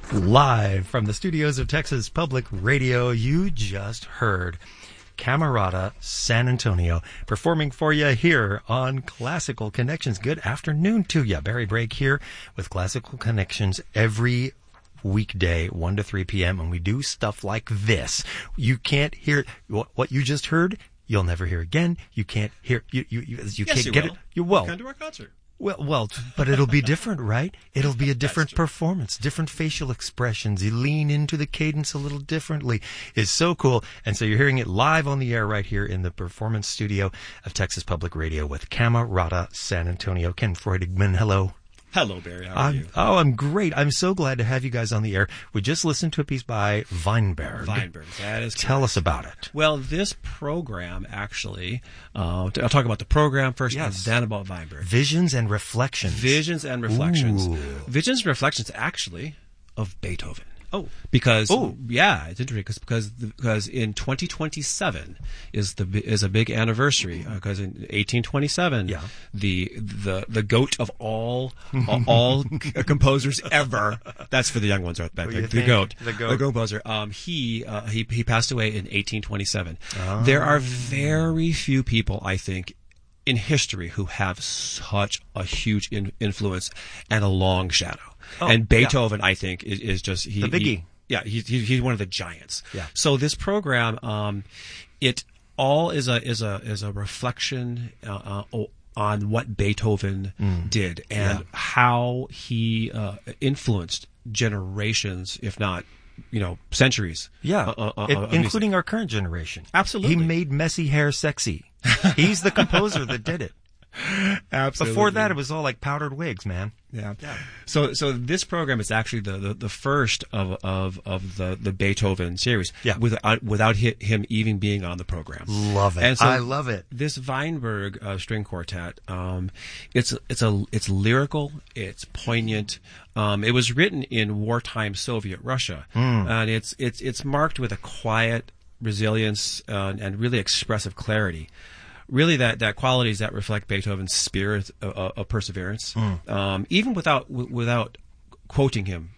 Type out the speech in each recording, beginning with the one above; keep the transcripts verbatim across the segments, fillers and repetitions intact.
Live from the studios of Texas Public Radio, you just heard Camerata San Antonio performing for you here on Classical Connections. Good afternoon to you. Barry Brake here with Classical Connections every weekday, one to three p.m. and we do stuff like this. You can't hear what you just heard. You'll never hear again. You can't hear you. You you, you yes, can't you get will. it. You will. Come to our concert. Well, well, but it'll be different, right? It'll be a different performance, different facial expressions. You lean into the cadence a little differently. It's so cool. And so you're hearing it live on the air right here in the performance studio of Texas Public Radio with Camerata San Antonio. Ken Freudigman, hello. Hello, Barry. How are I'm, you? Oh, I'm great. I'm so glad to have you guys on the air. We just listened to a piece by Weinberg. Weinberg, that is Tell correct. us about it. Well, this program actually, uh, I'll talk about the program first Yes. and then about Weinberg. Visions and Reflections. Visions and Reflections. Ooh. Visions and Reflections, actually, of Beethoven. Oh. Because, Oh. yeah, it's interesting because, because, because in twenty twenty-seven is the, is a big anniversary, because in eighteen twenty-seven, Yeah. the, the, the goat of all, all composers ever, that's for the young ones, right? What do you The, the think? goat. The goat. The composer. Um, he, uh, he, he passed away in eighteen twenty-seven. Oh. There are very few people, I think, in history who have such a huge in, influence and a long shadow. Oh, and Beethoven, I think, is, is just he, The biggie. he- yeah, he's he, he's one of the giants. Yeah. So this program, um, it all is a is a is a reflection uh, uh, on what Beethoven did and Yeah. how he uh, influenced generations, if not, you know, centuries. Yeah, uh, uh, It- of music. including our current generation. Absolutely. He made messy hair sexy. He's the composer that did it. Absolutely. Before that, it was all like powdered wigs, man. Yeah. So, so this program is actually the, the, the first of, of, of the, the Beethoven series. Yeah. Without, without hi- him even being on the program. Love it. And so I love it. This Weinberg uh, string quartet, um, it's, it's a, it's lyrical, it's poignant. Um, it was written in wartime Soviet Russia. And it's, it's, it's marked with a quiet resilience, uh, and really expressive clarity. Really, that, that qualities that reflect Beethoven's spirit of, of perseverance, um, even without w- without quoting him.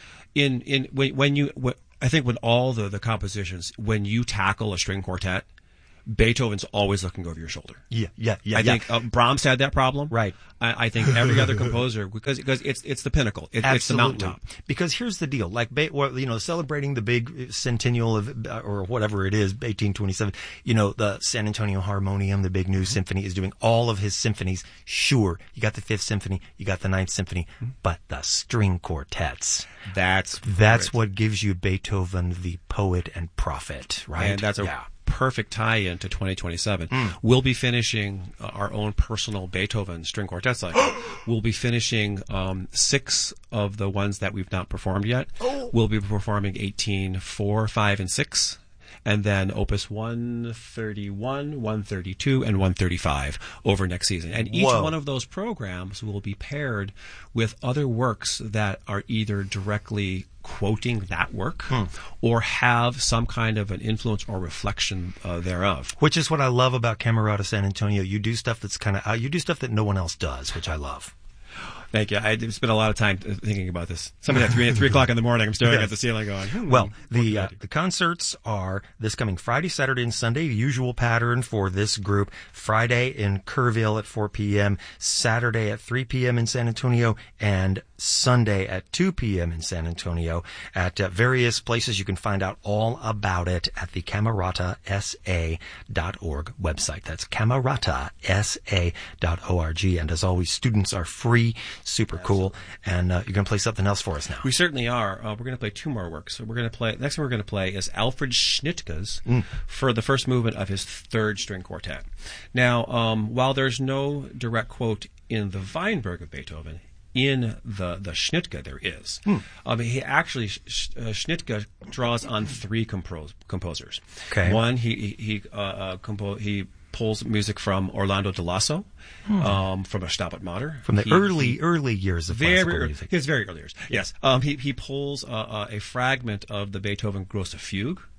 In in when, when you, when, I think when all the, the compositions, when you tackle a string quartet, Beethoven's always looking over your shoulder. Yeah, yeah, yeah. I yeah. think uh, Brahms had that problem. Right. I, I think every other composer, because because it's it's the pinnacle, it, it's the Absolutely. mountaintop. Because here's the deal: like, Be- well, you know, celebrating the big centennial of, or whatever it is, eighteen twenty-seven. You know, the San Antonio Harmonium, the big new symphony, is doing all of his symphonies. Sure, you got the Fifth Symphony, you got the Ninth Symphony, but the string quartets. That's That's it. what gives you Beethoven, the poet and prophet, right? And that's a yeah. perfect tie-in to twenty twenty-seven. We'll be finishing uh, our own personal Beethoven string quartet cycle. We'll be finishing um, six of the ones that we've not performed yet. We'll be performing eighteen, four, five, and six. And then Opus one thirty-one, one thirty-two, and one thirty-five over next season. And each Whoa. one of those programs will be paired with other works that are either directly quoting that work or have some kind of an influence or reflection uh, thereof. Which is what I love about Camerata San Antonio. You do stuff that's kind of out. You do stuff that no one else does, which I love. Thank you. I spent a lot of time thinking about this. Somebody at three, at three o'clock in the morning, I'm staring Yes. at the ceiling going, hmm, Well, what the can I uh, do? the concerts are this coming Friday, Saturday, and Sunday. Usual pattern for this group. Friday in Kerrville at four p.m., Saturday at three p.m. in San Antonio, and Sunday at two p.m. in San Antonio at uh, various places. You can find out all about it at the camerata s a dot org website. That's camerata s a dot org. And as always, students are free, super cool. And uh, you're going to play something else for us now. We certainly are. Uh, we're going to play two more works. So we're going to play. Next one we're going to play is Alfred Schnittke's for the first movement of his third string quartet. Now, um, while there's no direct quote in the Weinberg of Beethoven, in the the Schnittke there is. Um, he actually Sch- uh, Schnittke draws on three compos- composers. Okay. One, he he he, uh, uh, compo- he pulls music from Orlando de Lasso, um, from a Stabat Mater. From the He- early, he- early years of very classical early, music. his very early years. Yes, um, he he pulls uh, uh, a fragment of the Beethoven Grosse Fugue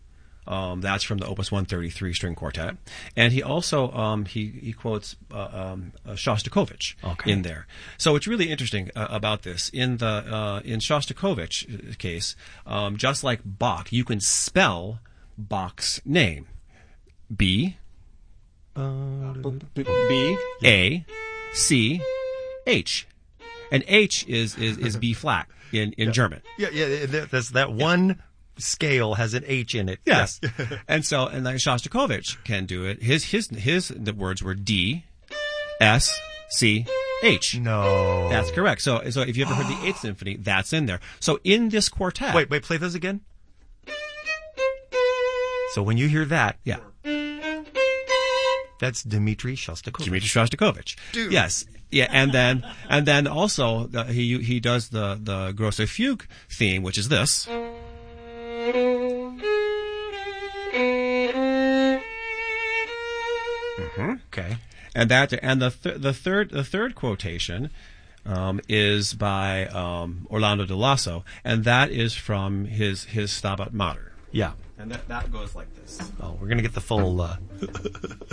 Um, that's from the Opus one thirty-three string quartet, and he also um, he he quotes uh, um, uh, Shostakovich Okay. in there. So it's really interesting uh, about this. In the uh, in Shostakovich case, um, just like Bach, you can spell Bach's name: B B A C H, and H is is, is B flat in in German. Yeah, yeah. that- That's that one scale has an H in it. Yes. And so, and like Shostakovich can do it. His, his, his, the words were D, S, C, H. No. That's correct. So, so if you ever heard the Eighth Symphony, that's in there. So in this quartet. Wait, wait, play those again. So when you hear that, Yeah. that's Dmitri Shostakovich. Dmitri Shostakovich. Dude. Yes. Yeah. And then, and then also, uh, he, he does the, the Grosse Fugue theme, which is this. Okay. And that, and the th- the third the third quotation um, is by um, Orlando de Lasso, and that is from his his Stabat Mater. Yeah. And that, that goes like this. Oh, we're gonna get the full. Uh,